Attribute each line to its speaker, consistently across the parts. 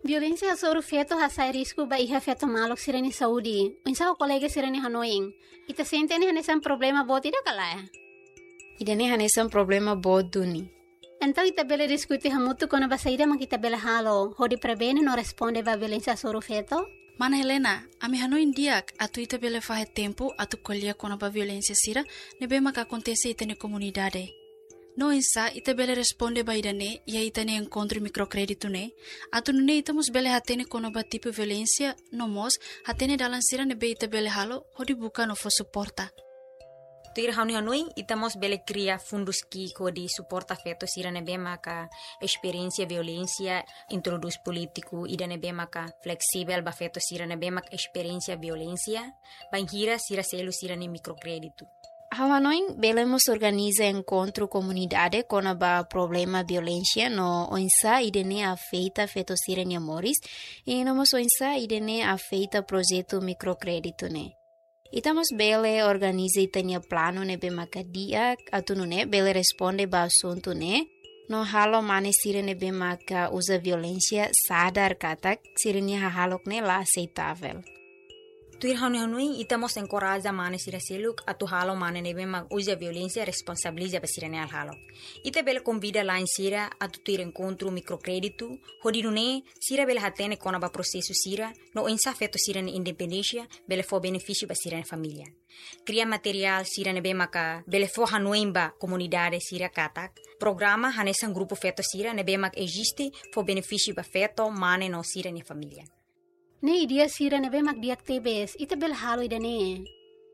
Speaker 1: Violência sobre o feto sai risco ba iha feto malok sirene saúde. Unsa o colega sirene hanoing. Ita sente ni hanesan problema bot ida kalaya.
Speaker 2: Idane hanesan problema bot duni.
Speaker 1: Então ita bele diskuti hamutu kono ba saída man kita bele halo. Hodi prevene no responde ba violência sobre o feto.
Speaker 3: Mana Helena, ami hanoin diak atu ita bele fahe tempo atu colher kono ba violência sira nebe mak acontece ita ne comunidade. No insa ita bele responde ba idane ia ita ne encontro microcrédito ne atu nune ita mus bele hatene kono ba tipo violência no mos hatene dalan sira nebe ita bele halo hodi buka no fo suporta.
Speaker 4: Tuir hanoi itamos bele cria fundos que de suporta feto sira nebe maka experiência violência introduz político ida nebe maka flexível ba feto sira nebe maka experiência violência banhira sira selo sira ne microcrédito.
Speaker 2: Hanoi belemos organiza encontro comunidade com a problema violência no onsa idene afeita feto sira ne amores e namos onsa idene afeita projeto microcrédito ne. Itamos bele organiza itania plano ne be makadia atunu ne bele responde ba assunto ne no halo mane sira ne be maka usa violência sadar katak sirene halok ne la aceitável.
Speaker 4: Tuir hanoi itamos encoraja mane sira seluk atu halo mane nebe mag usa violência responsabiliza ba sira ne al halo. Ita bele convida lá em sira atu tuir encontro microcrédito hodinune sira bele hatene kona ba processo sira no insa feto sira ne independência bele fo benefício ba sira ne família. Cria material sira nebe maka bele fo hanoi ba comunidade sira katak. Programa hanesan grupo feto sira nebe mag existe fo benefício ba feto mane no sira ne família.
Speaker 1: Ne idia sira nebe mag diak tebes, ita bel halo idane.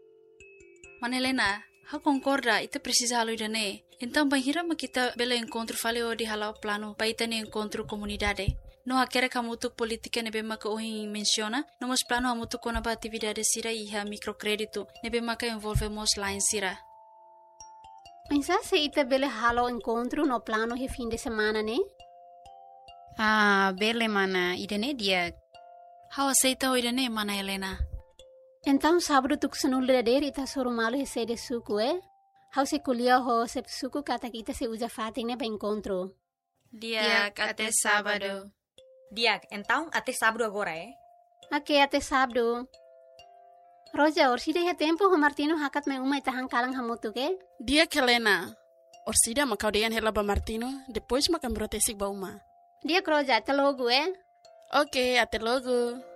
Speaker 3: Mana Helena, ha concorda, ita precisa halo idane. Então banhira ma kita bela encontro fale o di halau plano pa ita ne encontro comunidade. No hakera kamutu politika nebe maka ohi menciona, nomos plano hamutu kona ba atividade sira iha microcrédito, nebe maka envolvemos lá em sira.
Speaker 1: Pensa se ita bele halo encontro no plano he fim de semana ne?
Speaker 2: Ah, bele mana idane dia.
Speaker 3: How aceita o idane, Mana Helena?
Speaker 1: Então sábado tu kusanul dader ita soro malo he sede suku How se kuliah ho se suku kata kita se usa fating ne ba encontro.
Speaker 3: Diak até sábado.
Speaker 4: Diak, então até sábado agora
Speaker 1: Ok, até sábado. Roja, orsida he tempo ho Martino hakat me uma ita hangkalang hamutu ke?
Speaker 5: Diak Helena. Orsida makau deyan hela ba Martino, depois makan brotesik ba uma.
Speaker 1: Diak Roja, até logo
Speaker 5: Ok, até logo.